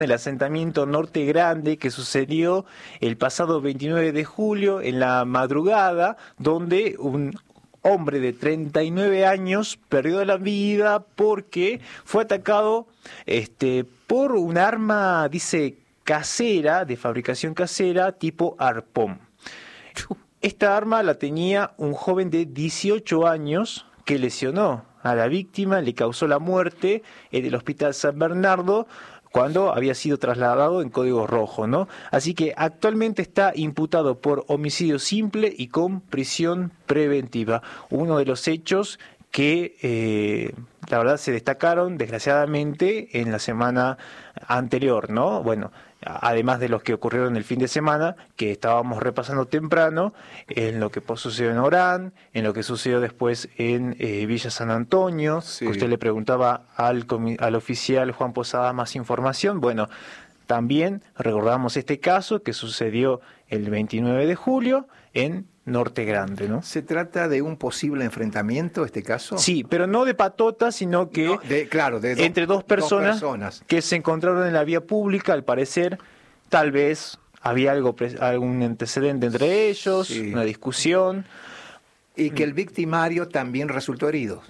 el asentamiento Norte Grande que sucedió el pasado 29 de julio en la madrugada, donde un hombre de 39 años perdió la vida porque fue atacado por un arma, dice, casera, de fabricación casera, tipo arpón. Esta arma la tenía un joven de 18 años que lesionó a la víctima, le causó la muerte en el Hospital San Bernardo, cuando había sido trasladado en código rojo, ¿no? Así que actualmente está imputado por homicidio simple y con prisión preventiva. Uno de los hechos que la verdad se destacaron desgraciadamente en la semana anterior, ¿no? Bueno, además de los que ocurrieron el fin de semana, que estábamos repasando temprano, en lo que sucedió en Orán, en lo que sucedió después en Villa San Antonio, sí. Que usted le preguntaba al oficial Juan Posada más información. Bueno, también recordamos este caso que sucedió el 29 de julio en Norte Grande, ¿no? ¿Se trata de un posible enfrentamiento, este caso? Sí, pero no de patota, sino que entre dos personas que se encontraron en la vía pública, al parecer, tal vez había algún antecedente entre ellos, sí, una discusión. Y que el victimario también resultó herido.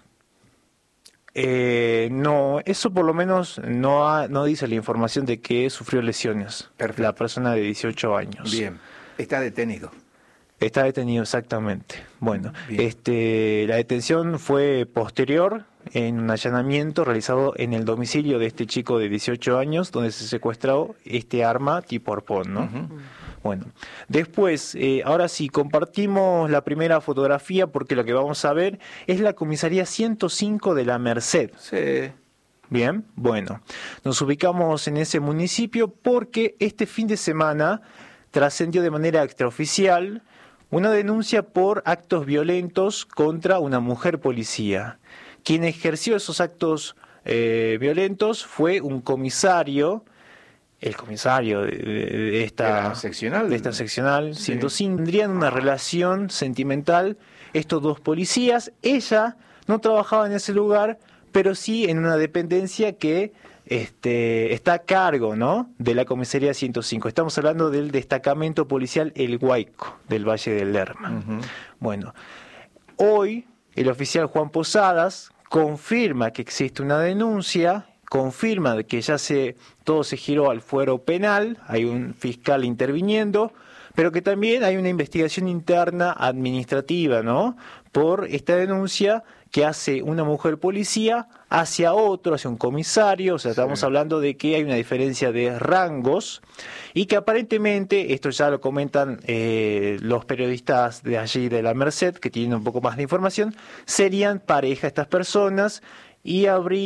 No, eso por lo menos no dice la información de que sufrió lesiones. Perfecto. La persona de 18 años. Bien, está detenido. Está detenido, exactamente. Bueno, la detención fue posterior en un allanamiento realizado en el domicilio de este chico de 18 años, donde se secuestró este arma tipo arpón, ¿no? Uh-huh. Bueno, después, ahora sí, compartimos la primera fotografía porque lo que vamos a ver es la comisaría 105 de La Merced. Sí. Bien, bueno, nos ubicamos en ese municipio porque este fin de semana trascendió de manera extraoficial una denuncia por actos violentos contra una mujer policía. Quien ejerció esos actos violentos fue un comisario, el comisario de esta seccional, sí. 105. Tendrían una relación sentimental estos dos policías. Ella no trabajaba en ese lugar, pero sí en una dependencia que está a cargo, ¿no?, de la comisaría 105. Estamos hablando del destacamento policial El Guayco, del Valle del Lerma. Uh-huh. Bueno, hoy el oficial Juan Posadas confirma que existe una denuncia, confirma que ya todo se giró al fuero penal, hay un fiscal interviniendo, pero que también hay una investigación interna administrativa, ¿no?, por esta denuncia que hace una mujer policía hacia un comisario. O sea, estamos hablando de que hay una diferencia de rangos y que aparentemente, esto ya lo comentan los periodistas de allí de La Merced, que tienen un poco más de información, serían pareja estas personas y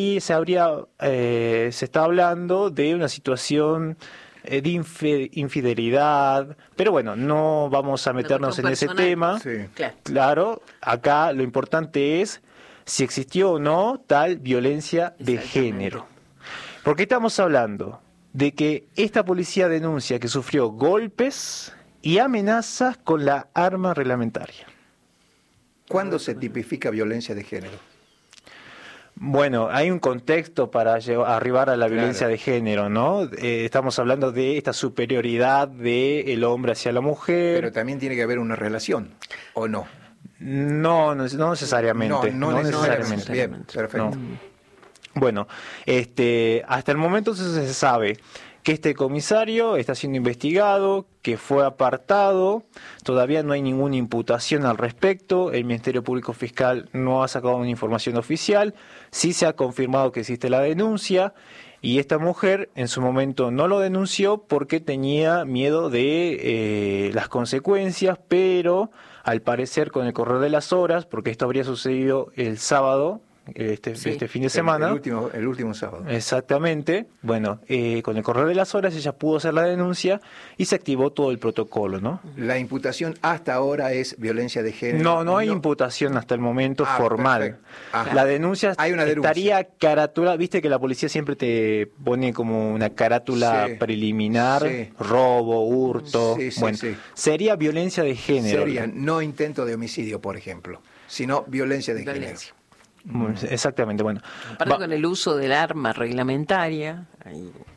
se está hablando de una situación de infidelidad, pero bueno, no vamos a meternos en ese tema. Sí. Claro, acá lo importante es si existió o no tal violencia de género. Porque estamos hablando de que esta policía denuncia que sufrió golpes y amenazas con la arma reglamentaria. ¿Cuándo se tipifica violencia de género? Bueno, hay un contexto para arribar a la violencia de género, ¿no? Estamos hablando de esta superioridad del hombre hacia la mujer. Pero también tiene que haber una relación, ¿o no? No necesariamente. No necesariamente. Bien, perfecto. No. Bueno, hasta el momento se sabe que este comisario está siendo investigado, que fue apartado, todavía no hay ninguna imputación al respecto, el Ministerio Público Fiscal no ha sacado una información oficial, sí se ha confirmado que existe la denuncia, y esta mujer en su momento no lo denunció porque tenía miedo de las consecuencias, pero al parecer con el correr de las horas, porque esto habría sucedido el sábado, este fin de semana. El último sábado. Exactamente. Bueno, con el correr de las horas ella pudo hacer la denuncia y se activó todo el protocolo, ¿no? La imputación hasta ahora es violencia de género. No hay imputación hasta el momento formal. La denuncia estaría carátula, viste que la policía siempre te pone como una carátula preliminar, robo, hurto. Sería violencia de género. Sería no intento de homicidio, por ejemplo, sino violencia de género. Exactamente, bueno. Aparte con el uso del arma reglamentaria, hay